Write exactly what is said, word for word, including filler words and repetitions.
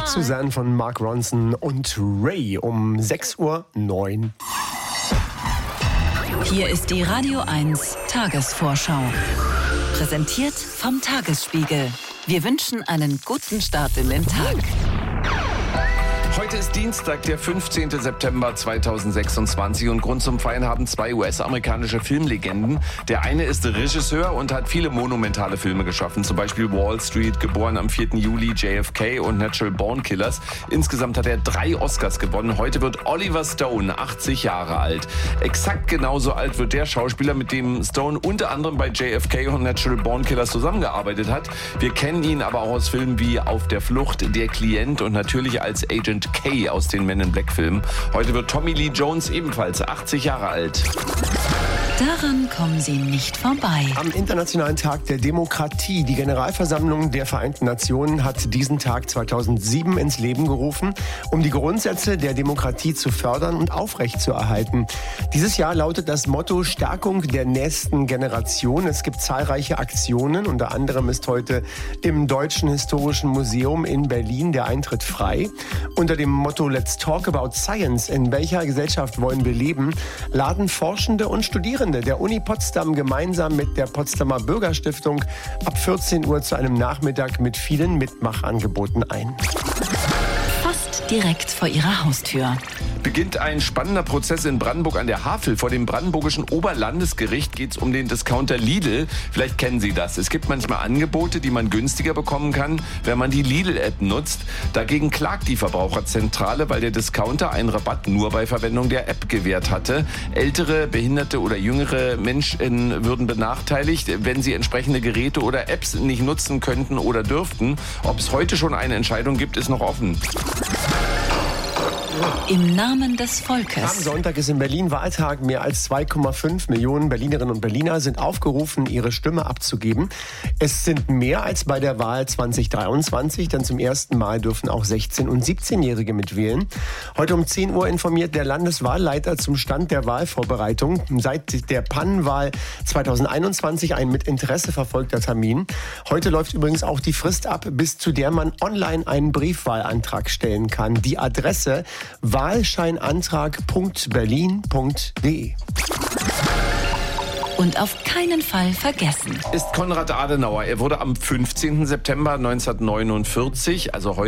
Suzanne von Mark Ronson und Ray um sechs Uhr neun. Hier ist die Radio eins Tagesvorschau. Präsentiert vom Tagesspiegel. Wir wünschen einen guten Start in den Tag. Heute ist Dienstag, der fünfzehnten September zweitausendsechsundzwanzig und Grund zum Feiern haben zwei U S-amerikanische Filmlegenden. Der eine ist Regisseur und hat viele monumentale Filme geschaffen, zum Beispiel Wall Street, geboren am vierten Juli, J F K und Natural Born Killers. Insgesamt hat er drei Oscars gewonnen. Heute wird Oliver Stone achtzig Jahre alt. Exakt genauso alt wird der Schauspieler, mit dem Stone unter anderem bei J F K und Natural Born Killers zusammengearbeitet hat. Wir kennen ihn aber auch aus Filmen wie Auf der Flucht, Der Klient und natürlich als Agent K aus den Men in Black Filmen. Heute wird Tommy Lee Jones ebenfalls achtzig Jahre alt. Daran kommen Sie nicht vorbei. Am Internationalen Tag der Demokratie. Die Generalversammlung der Vereinten Nationen hat diesen Tag zweitausendsieben ins Leben gerufen, um die Grundsätze der Demokratie zu fördern und aufrechtzuerhalten. Dieses Jahr lautet das Motto Stärkung der nächsten Generation. Es gibt zahlreiche Aktionen. Unter anderem ist heute im Deutschen Historischen Museum in Berlin der Eintritt frei. Unter dem Motto Let's Talk About Science, in welcher Gesellschaft wollen wir leben, laden Forschende und Studierende der Uni Potsdam gemeinsam mit der Potsdamer Bürgerstiftung ab vierzehn Uhr zu einem Nachmittag mit vielen Mitmachangeboten ein. Fast direkt vor Ihrer Haustür Beginnt ein spannender Prozess in Brandenburg an der Havel. Vor dem brandenburgischen Oberlandesgericht geht es um den Discounter Lidl. Vielleicht kennen Sie das. Es gibt manchmal Angebote, die man günstiger bekommen kann, wenn man die Lidl-App nutzt. Dagegen klagt die Verbraucherzentrale, weil der Discounter einen Rabatt nur bei Verwendung der App gewährt hatte. Ältere, behinderte oder jüngere Menschen würden benachteiligt, wenn sie entsprechende Geräte oder Apps nicht nutzen könnten oder dürften. Ob es heute schon eine Entscheidung gibt, ist noch offen. Im Namen des Volkes. Am Sonntag ist in Berlin Wahltag. Mehr als zwei Komma fünf Millionen Berlinerinnen und Berliner sind aufgerufen, ihre Stimme abzugeben. Es sind mehr als bei der Wahl zweitausenddreiundzwanzig, denn zum ersten Mal dürfen auch sechzehn- und siebzehnjährige mitwählen. Heute um zehn Uhr informiert der Landeswahlleiter zum Stand der Wahlvorbereitung. Seit der Pannenwahl zweitausendeinundzwanzig ein mit Interesse verfolgter Termin. Heute läuft übrigens auch die Frist ab, bis zu der man online einen Briefwahlantrag stellen kann. Die Adresse wahlscheinantrag punkt berlin punkt de. Und auf keinen Fall vergessen. Ist Konrad Adenauer. Er wurde am fünfzehnten September neunzehnhundertneunundvierzig, also heute